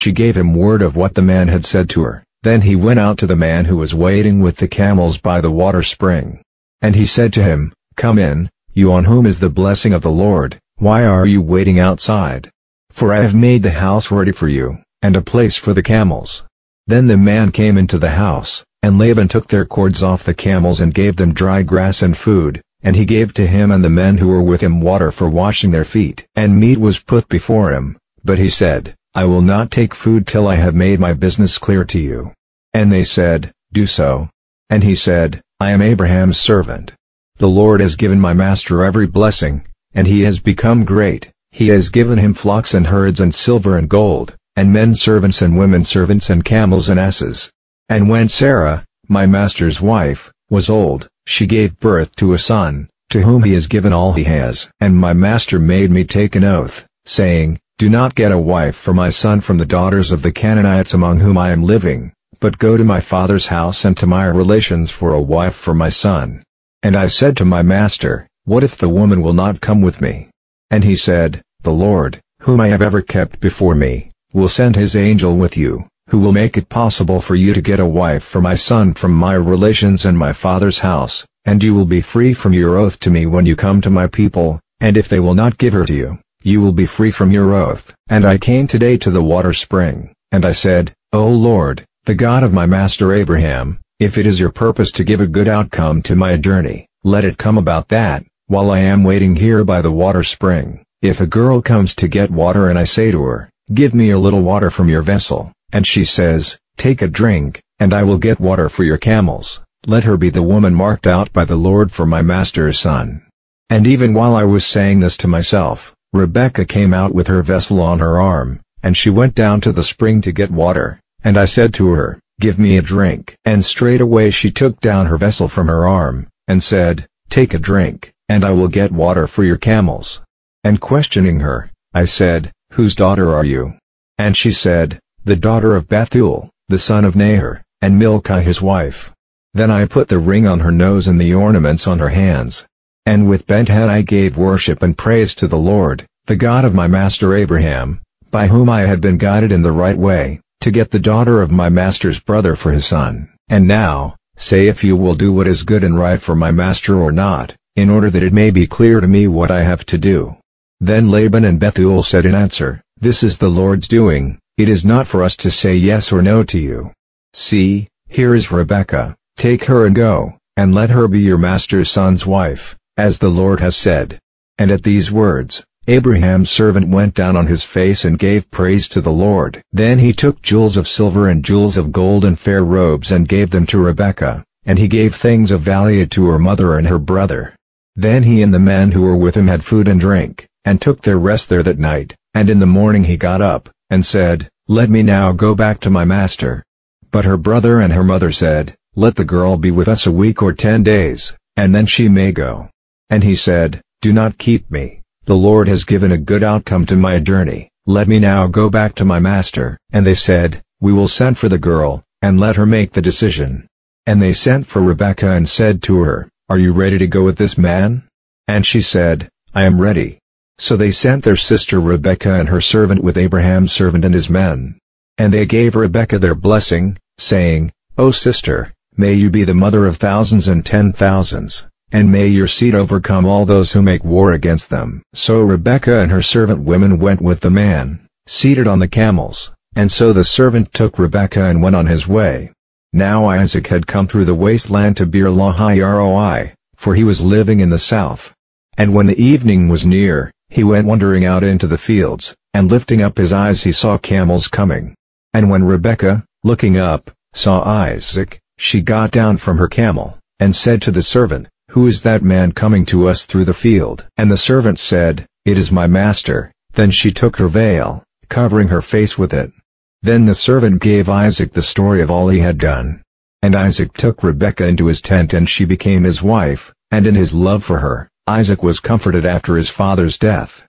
She gave him word of what the man had said to her. Then he went out to the man who was waiting with the camels by the water spring. And he said to him, "Come in, you on whom is the blessing of the Lord. Why are you waiting outside? For I have made the house ready for you, and a place for the camels." Then the man came into the house, and Laban took their cords off the camels and gave them dry grass and food, and he gave to him and the men who were with him water for washing their feet. And meat was put before him, but he said, "I will not take food till I have made my business clear to you." And they said, "Do so." And he said, "I am Abraham's servant. The Lord has given my master every blessing, and he has become great. He has given him flocks and herds and silver and gold, and men servants and women servants and camels and asses." And when Sarah, my master's wife, was old, she gave birth to a son, to whom he has given all he has. And my master made me take an oath, saying, "Do not get a wife for my son from the daughters of the Canaanites among whom I am living, but go to my father's house and to my relations for a wife for my son." And I said to my master, "What if the woman will not come with me?" And he said, "The Lord, whom I have ever kept before me, will send his angel with you, who will make it possible for you to get a wife for my son from my relations and my father's house, and you will be free from your oath to me when you come to my people, and if they will not give her to you, you will be free from your oath." And I came today to the water spring, and I said, "O Lord, the God of my master Abraham, if it is your purpose to give a good outcome to my journey, let it come about that, while I am waiting here by the water spring, if a girl comes to get water and I say to her, 'Give me a little water from your vessel,' and she says, 'Take a drink, and I will get water for your camels,' let her be the woman marked out by the Lord for my master's son." And even while I was saying this to myself, Rebekah came out with her vessel on her arm, and she went down to the spring to get water, and I said to her, "Give me a drink." And straightway she took down her vessel from her arm, and said, "Take a drink, and I will get water for your camels." And questioning her, I said, "Whose daughter are you?" And she said, "The daughter of Bethuel, the son of Nahor, and Milcah his wife." Then I put the ring on her nose and the ornaments on her hands. And with bent head I gave worship and praise to the Lord, the God of my master Abraham, by whom I had been guided in the right way, to get the daughter of my master's brother for his son. And now, say if you will do what is good and right for my master or not, in order that it may be clear to me what I have to do." Then Laban and Bethuel said in answer, "This is the Lord's doing, it is not for us to say yes or no to you. See, here is Rebekah, take her and go, and let her be your master's son's wife, as the Lord has said." And at these words, Abraham's servant went down on his face and gave praise to the Lord. Then he took jewels of silver and jewels of gold and fair robes and gave them to Rebekah, and he gave things of value to her mother and her brother. Then he and the men who were with him had food and drink, and took their rest there that night, and in the morning he got up, and said, "Let me now go back to my master." But her brother and her mother said, "Let the girl be with us a week or 10 days, and then she may go." And he said, "Do not keep me. The Lord has given a good outcome to my journey, let me now go back to my master." And they said, "We will send for the girl, and let her make the decision." And they sent for Rebekah and said to her, "Are you ready to go with this man?" And she said, "I am ready." So they sent their sister Rebekah and her servant with Abraham's servant and his men. And they gave Rebekah their blessing, saying, "O sister, may you be the mother of thousands and 10,000s. And may your seed overcome all those who make war against them." So Rebekah and her servant women went with the man, seated on the camels, and so the servant took Rebekah and went on his way. Now Isaac had come through the wasteland to Beer-lahai-roi, for he was living in the south. And when the evening was near, he went wandering out into the fields, and lifting up his eyes he saw camels coming. And when Rebekah, looking up, saw Isaac, she got down from her camel, and said to the servant, "Who is that man coming to us through the field?" And the servant said, "It is my master." Then she took her veil, covering her face with it. Then the servant gave Isaac the story of all he had done. And Isaac took Rebekah into his tent and she became his wife, and in his love for her, Isaac was comforted after his father's death.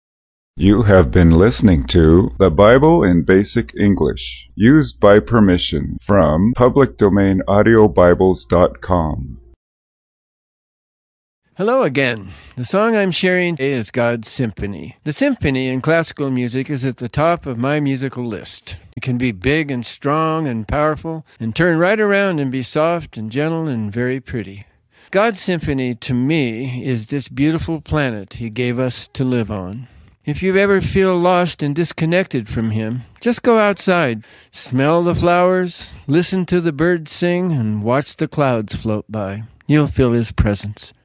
You have been listening to The Bible in Basic English, used by permission from publicdomainaudiobibles.com. Hello again. The song I'm sharing today is God's Symphony. The symphony in classical music is at the top of my musical list. It can be big and strong and powerful and turn right around and be soft and gentle and very pretty. God's symphony to me is this beautiful planet He gave us to live on. If you ever feel lost and disconnected from Him, just go outside, smell the flowers, listen to the birds sing, and watch the clouds float by. You'll feel His presence.